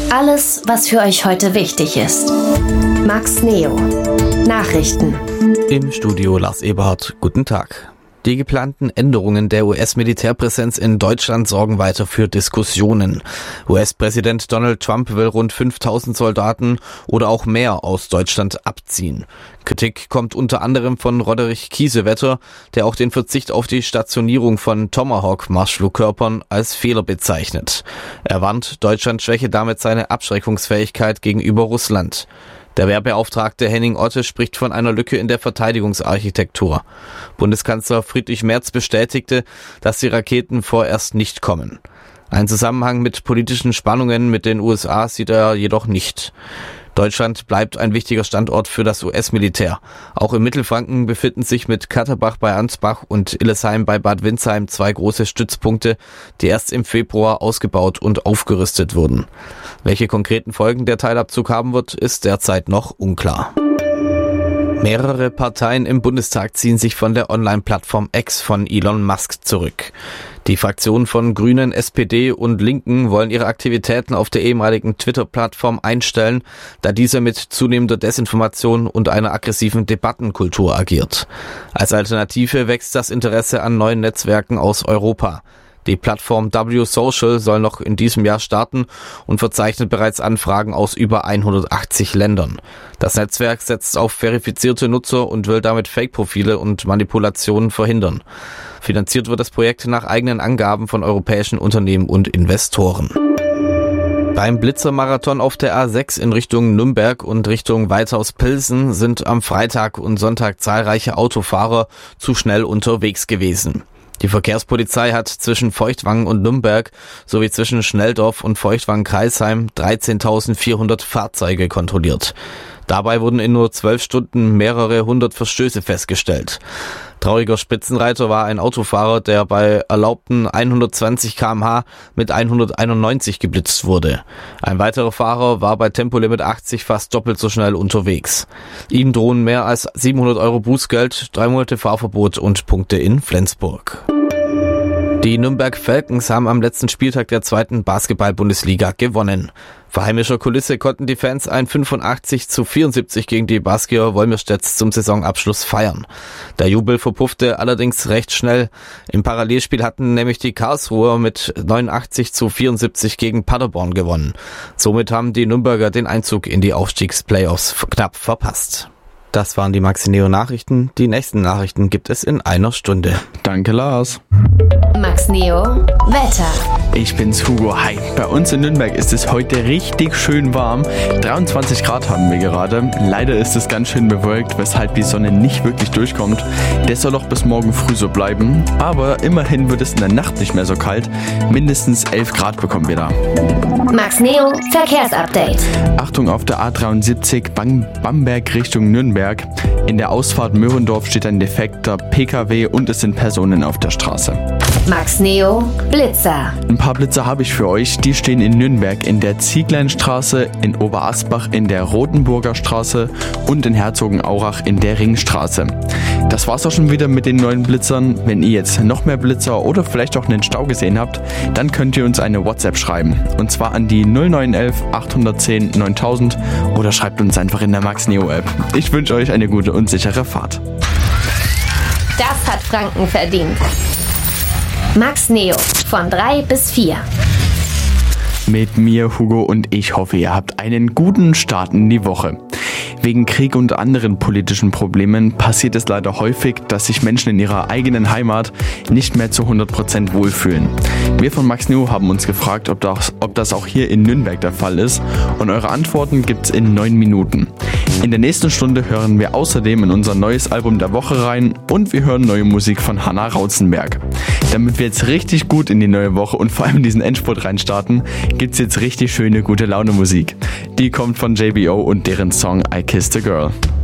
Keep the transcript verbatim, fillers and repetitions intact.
Alles, was für euch heute wichtig ist. Max Neo. Nachrichten. Im Studio Lars Eberhardt. Guten Tag. Die geplanten Änderungen der U S-Militärpräsenz in Deutschland sorgen weiter für Diskussionen. U S-Präsident Donald Trump will rund fünftausend Soldaten oder auch mehr aus Deutschland abziehen. Kritik kommt unter anderem von Roderich Kiesewetter, der auch den Verzicht auf die Stationierung von Tomahawk-Marschflugkörpern als Fehler bezeichnet. Er warnt, Deutschland schwäche damit seine Abschreckungsfähigkeit gegenüber Russland. Der Wehrbeauftragte Henning Otte spricht von einer Lücke in der Verteidigungsarchitektur. Bundeskanzler Friedrich Merz bestätigte, dass die Raketen vorerst nicht kommen. Einen Zusammenhang mit politischen Spannungen mit den U S A sieht er jedoch nicht. Deutschland bleibt ein wichtiger Standort für das U S-Militär. Auch im Mittelfranken befinden sich mit Katterbach bei Ansbach und Illesheim bei Bad Windsheim zwei große Stützpunkte, die erst im Februar ausgebaut und aufgerüstet wurden. Welche konkreten Folgen der Teilabzug haben wird, ist derzeit noch unklar. Mehrere Parteien im Bundestag ziehen sich von der Online-Plattform X von Elon Musk zurück. Die Fraktionen von Grünen, S P D und Linken wollen ihre Aktivitäten auf der ehemaligen Twitter-Plattform einstellen, da diese mit zunehmender Desinformation und einer aggressiven Debattenkultur agiert. Als Alternative wächst das Interesse an neuen Netzwerken aus Europa. Die Plattform W Social soll noch in diesem Jahr starten und verzeichnet bereits Anfragen aus über hundertachtzig Ländern. Das Netzwerk setzt auf verifizierte Nutzer und will damit Fake-Profile und Manipulationen verhindern. Finanziert wird das Projekt nach eigenen Angaben von europäischen Unternehmen und Investoren. Beim Blitzermarathon auf der A sechs in Richtung Nürnberg und Richtung Weithaus-Pilsen sind am Freitag und Sonntag zahlreiche Autofahrer zu schnell unterwegs gewesen. Die Verkehrspolizei hat zwischen Feuchtwangen und Nürnberg sowie zwischen Schnelldorf und Feuchtwangen-Kreisheim dreizehntausendvierhundert Fahrzeuge kontrolliert. Dabei wurden in nur zwölf Stunden mehrere hundert Verstöße festgestellt. Trauriger Spitzenreiter war ein Autofahrer, der bei erlaubten hundertzwanzig Kilometer pro Stunde mit hunderteinundneunzig geblitzt wurde. Ein weiterer Fahrer war bei Tempolimit achtzig fast doppelt so schnell unterwegs. Ihm drohen mehr als siebenhundert Euro Bußgeld, drei Monate Fahrverbot und Punkte in Flensburg. Die Nürnberg Falcons haben am letzten Spieltag der zweiten Basketball-Bundesliga gewonnen. Vor heimischer Kulisse konnten die Fans ein fünfundachtzig zu vierundsiebzig gegen die Baskier Wolmirstedt zum Saisonabschluss feiern. Der Jubel verpuffte allerdings recht schnell. Im Parallelspiel hatten nämlich die Karlsruher mit neunundachtzig zu vierundsiebzig gegen Paderborn gewonnen. Somit haben die Nürnberger den Einzug in die Aufstiegsplayoffs knapp verpasst. Das waren die Max Neo Nachrichten. Die nächsten Nachrichten gibt es in einer Stunde. Danke, Lars. Max Neo Wetter. Ich bin's, Hugo. Hi. Bei uns in Nürnberg ist es heute richtig schön warm. dreiundzwanzig Grad haben wir gerade. Leider ist es ganz schön bewölkt, weshalb die Sonne nicht wirklich durchkommt. Das soll auch bis morgen früh so bleiben. Aber immerhin wird es in der Nacht nicht mehr so kalt. Mindestens elf Grad bekommen wir da. Max Neo Verkehrsupdate. Achtung auf der A dreiundsiebzig Bam- Bamberg Richtung Nürnberg. In der Ausfahrt Möhrendorf steht ein defekter P K W und es sind Personen auf der Straße. Max Neo Blitzer. Ein paar Blitzer habe ich für euch. Die stehen in Nürnberg in der Ziegleinstraße, in Oberasbach in der Rotenburger Straße und in Herzogenaurach in der Ringstraße. Das war's auch schon wieder mit den neuen Blitzern. Wenn ihr jetzt noch mehr Blitzer oder vielleicht auch einen Stau gesehen habt, dann könnt ihr uns eine WhatsApp schreiben. Und zwar an die null neun elf achthundertzehn neuntausend oder schreibt uns einfach in der Max Neo App. Ich wünsche euch eine gute und sichere Fahrt. Das hat Franken verdient. Max Neo von drei bis vier. Mit mir, Hugo, und ich hoffe, ihr habt einen guten Start in die Woche. Wegen Krieg und anderen politischen Problemen passiert es leider häufig, dass sich Menschen in ihrer eigenen Heimat nicht mehr zu hundert Prozent wohlfühlen. Wir von Max Neo haben uns gefragt, ob das, ob das auch hier in Nürnberg der Fall ist, und eure Antworten gibt's in neun Minuten. In der nächsten Stunde hören wir außerdem in unser neues Album der Woche rein und wir hören neue Musik von Hannah Rauzenberg. Damit wir jetzt richtig gut in die neue Woche und vor allem in diesen Endspurt reinstarten, gibt's jetzt richtig schöne gute Laune Musik. Die kommt von J B O und deren Song I Kissed a Girl.